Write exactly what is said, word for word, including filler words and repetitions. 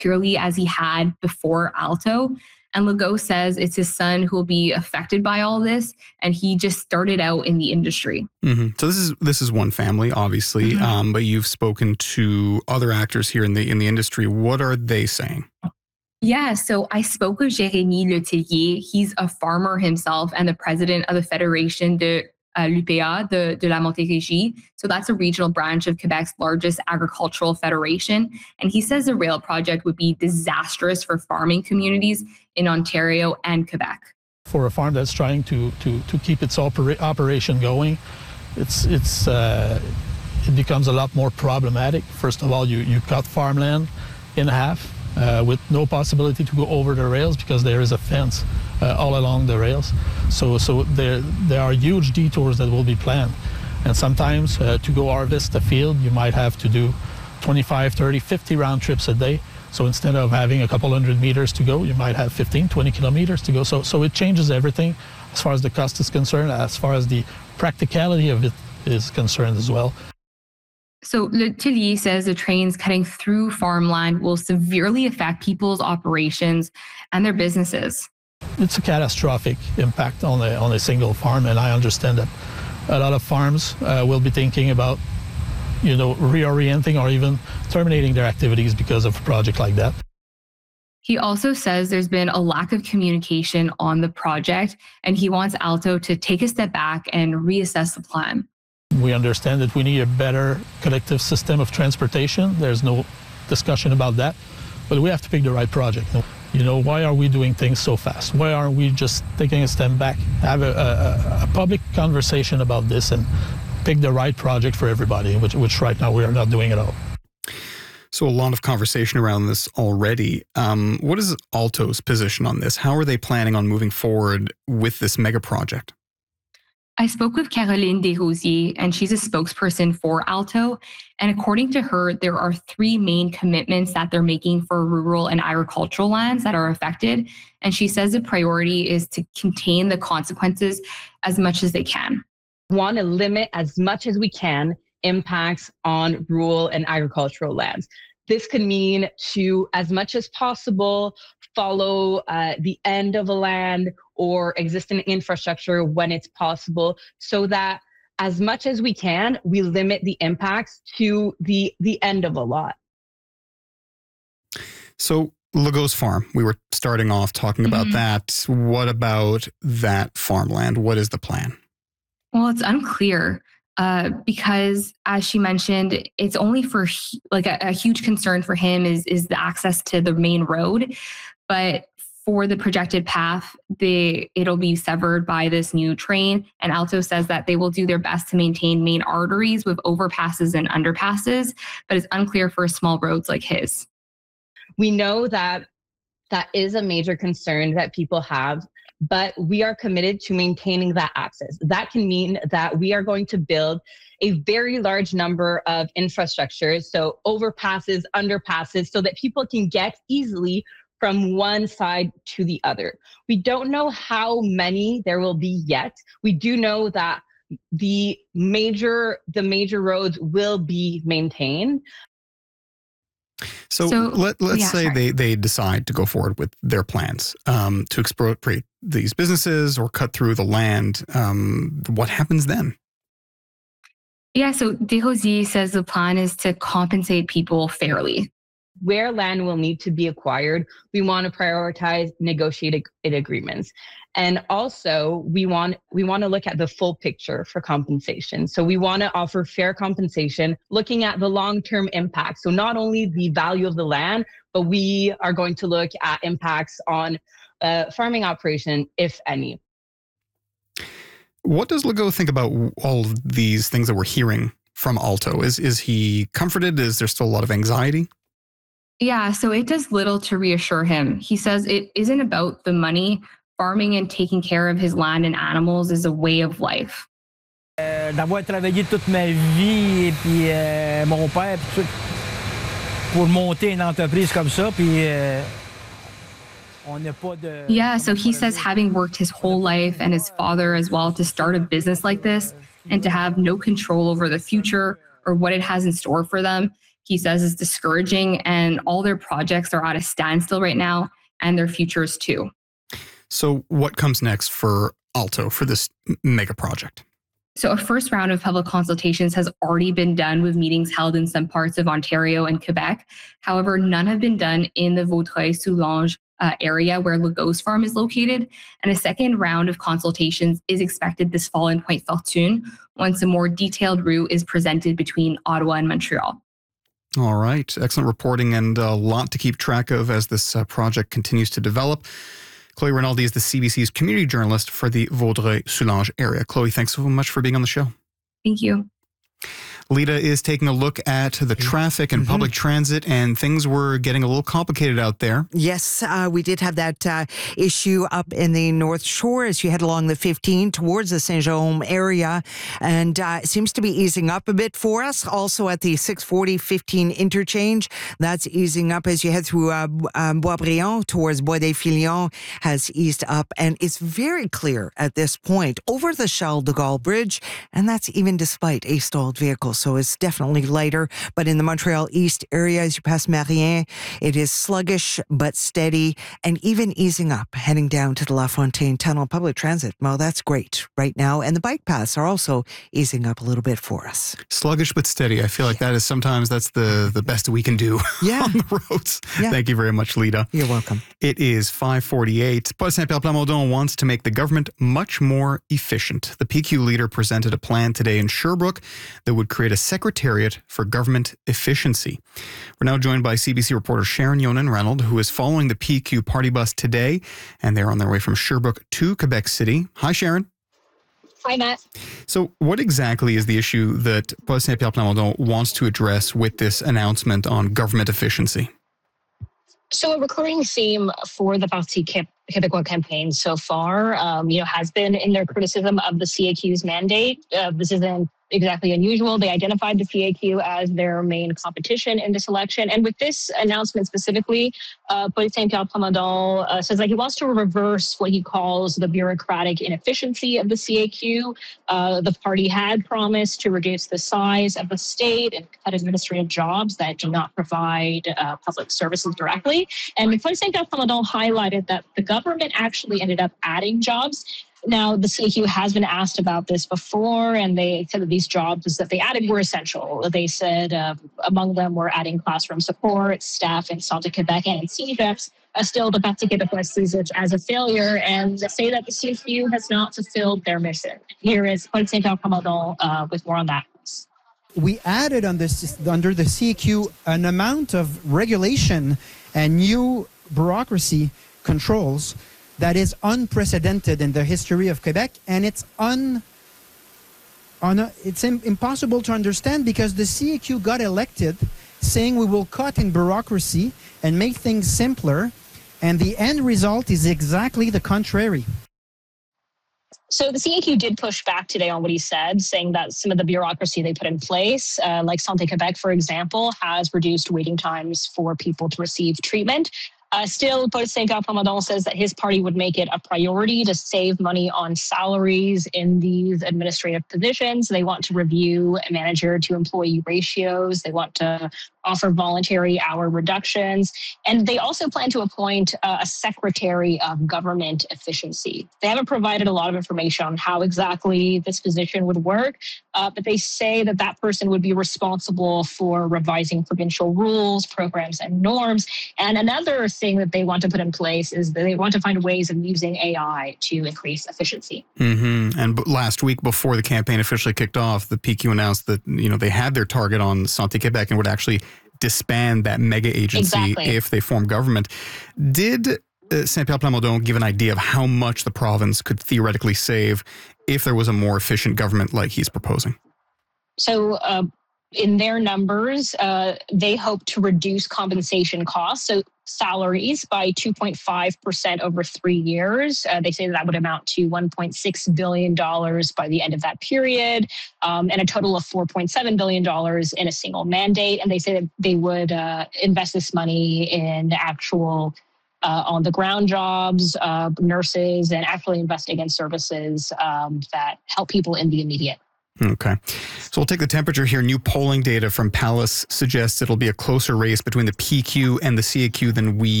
purely as he had before Alto. And Legault says it's his son who will be affected by all this, and he just started out in the industry. Mm-hmm. So this is this is one family, obviously, mm-hmm. um, but you've spoken to other actors here in the in the industry. What are they saying? Yeah, so I spoke with Jérémy Letellier. He's a farmer himself and the president of the Fédération de uh, l'U P A, de, de la Montérégie. So that's a regional branch of Quebec's largest agricultural federation. And he says the rail project would be disastrous for farming communities in Ontario and Quebec. For a farm that's trying to to to keep its opera- operation going, it's it's uh, it becomes a lot more problematic. First of all, you you cut farmland in half uh, with no possibility to go over the rails because there is a fence uh, all along the rails. So so there there are huge detours that will be planned, and sometimes uh, to go harvest the field, you might have to do twenty-five, thirty, fifty round trips a day. So instead of having a couple hundred meters to go, you might have fifteen, twenty kilometers to go. So so it changes everything as far as the cost is concerned, as far as the practicality of it is concerned as well. So Letellier says the trains cutting through farmland will severely affect people's operations and their businesses. It's a catastrophic impact on a, on a single farm, and I understand that a lot of farms uh, will be thinking about you know, reorienting or even terminating their activities because of a project like that. He also says there's been a lack of communication on the project, and he wants Alto to take a step back and reassess the plan. We understand that we need a better collective system of transportation. There's no discussion about that, but we have to pick the right project. You know, why are we doing things so fast? Why aren't we just taking a step back, have a, a, a public conversation about this and pick the right project for everybody, which, which right now we are not doing at all. So a lot of conversation around this already. Um, what is Alto's position on this? How are they planning on moving forward with this mega project? I spoke with Caroline Desrosiers, and she's a spokesperson for Alto. And according to her, there are three main commitments that they're making for rural and agricultural lands that are affected. And she says the priority is to contain the consequences as much as they can. Want to limit as much as we can impacts on rural and agricultural lands. This could mean to, as much as possible, follow uh, the end of a land or existing infrastructure when it's possible, so that as much as we can, we limit the impacts to the, the end of a lot. So Legault's farm, we were starting off talking about mm-hmm. that. What about that farmland? What is the plan? Well, it's unclear uh, because, as she mentioned, it's only for like a, a huge concern for him is is the access to the main road. But for the projected path, the it'll be severed by this new train. And Alto says that they will do their best to maintain main arteries with overpasses and underpasses, but it's unclear for small roads like his. We know that that is a major concern that people have, but we are committed to maintaining that access. That can mean that we are going to build a very large number of infrastructures, so overpasses, underpasses, so that people can get easily from one side to the other. We don't know how many there will be yet. We do know that the major, the major roads will be maintained. So, so let, let's yeah, say they, they decide to go forward with their plans um, to expropriate these businesses or cut through the land. Um, what happens then? Yeah, so Desrosiers says the plan is to compensate people fairly. Where land will need to be acquired, we want to prioritize negotiated agreements. And also, we want we want to look at the full picture for compensation. So we want to offer fair compensation, looking at the long-term impact. So not only the value of the land, but we are going to look at impacts on uh, farming operation, if any. What does Legault think about all of these things that we're hearing from Alto? Is is he comforted? Is there still a lot of anxiety? Yeah, so it does little to reassure him. He says it isn't about the money. Farming and taking care of his land and animals is a way of life. Euh, d'avoir travaillé toute ma vie et puis euh, mon père puis tout, pour monter une entreprise comme ça, puis euh, on n'a pas de. Yeah, so he says having worked his whole life and his father as well to start a business like this and to have no control over the future or what it has in store for them, he says is discouraging, and all their projects are at a standstill right now, and their futures too. So what comes next for Alto, for this mega project? So a first round of public consultations has already been done with meetings held in some parts of Ontario and Quebec. However, none have been done in the Vaudreuil-Soulanges uh, area where Legault's farm is located. And a second round of consultations is expected this fall in Pointe Fortune once a more detailed route is presented between Ottawa and Montreal. All right. Excellent reporting and a lot to keep track of as this uh, project continues to develop. Chloe Rinaldi is the C B C's community journalist for the Vaudreuil-Soulanges area. Chloe, thanks so much for being on the show. Thank you. Lita is taking a look at the traffic and mm-hmm. public transit, and things were getting a little complicated out there. Yes, uh, we did have that uh, issue up in the North Shore as you head along the fifteen towards the Saint-Jérôme area, and uh, it seems to be easing up a bit for us. Also at the six forty fifteen interchange, that's easing up as you head through uh, um, Boisbriand towards Bois des Filions, has eased up, and it's very clear at this point over the Charles de Gaulle Bridge, and that's even despite a stalled vehicle. So it's definitely lighter. But in the Montreal East area, as you pass Marien, it is sluggish but steady and even easing up, heading down to the La Fontaine Tunnel. Public transit, well, that's great right now. And the bike paths are also easing up a little bit for us. Sluggish but steady. I feel like that is sometimes that's the, the best we can do yeah. on the roads. Yeah. Thank you very much, Lita. You're welcome. It is five forty-eight. Paul Saint-Pierre Plamondon wants to make the government much more efficient. The P Q leader presented a plan today in Sherbrooke that would create a Secretariat for Government Efficiency. We're now joined by C B C reporter Sharon Yonan-Reynolds, who is following the P Q party bus today, and they're on their way from Sherbrooke to Quebec City. Hi, Sharon. Hi, Matt. So what exactly is the issue that Paul Saint-Pierre Plamondon wants to address with this announcement on government efficiency? So a recurring theme for the Parti Québécois campaign so far, um, you know, has been in their criticism of the C A Q's mandate. Uh, this isn't exactly unusual. They identified the C A Q as their main competition in this election. And with this announcement specifically, uh, Paul Saint-Pierre Plamondon uh, says that he wants to reverse what he calls the bureaucratic inefficiency of the C A Q. Uh, the party had promised to reduce the size of the state and cut administrative jobs that do not provide uh, public services directly. And Paul Saint-Pierre Plamondon highlighted that the government actually ended up adding jobs. Now, the C A Q has been asked about this before, and they said that these jobs that they added were essential. They said uh, among them were adding classroom support, staff in Santé Québec and in C G E P S. Uh, still, the Parti Québécois sees it as a failure, and they say that the C A Q has not fulfilled their mission. Here is Paul Saint-Pierre Plamondon uh, with more on that. We added on this, under the C A Q an amount of regulation and new bureaucracy controls that is unprecedented in the history of Quebec, and it's un, un it's im- impossible to understand because the C A Q got elected saying we will cut in bureaucracy and make things simpler, and the end result is exactly the contrary. So the C A Q did push back today on what he said, saying that some of the bureaucracy they put in place, uh, like Santé Québec, for example, has reduced waiting times for people to receive treatment. Uh, still, Paul Saint-Pierre Plamondon says that his party would make it a priority to save money on salaries in these administrative positions. They want to review manager to employee ratios. They want to offer voluntary hour reductions. And they also plan to appoint uh, a secretary of government efficiency. They haven't provided a lot of information on how exactly this position would work, uh, but they say that that person would be responsible for revising provincial rules, programs, and norms. And another thing that they want to put in place is that they want to find ways of using A I to increase efficiency. Mm-hmm. And last week, before the campaign officially kicked off, the P Q announced that, you know, they had their target on Santé Québec and would actually disband that mega agency exactly. if they form government. Did uh, Saint-Pierre Plamondon give an idea of how much the province could theoretically save if there was a more efficient government like he's proposing? So uh, in their numbers, uh, they hope to reduce compensation costs, so salaries, by two point five percent over three years. Uh, they say that, that would amount to one point six billion dollars by the end of that period, um, and a total of four point seven billion dollars in a single mandate. And they say that they would uh, invest this money in actual uh, on-the-ground jobs, uh, nurses, and actually investing in services um, that help people in the immediate. Okay. So we'll take the temperature here. New polling data from Palace suggests it'll be a closer race between the P Q and the C A Q than we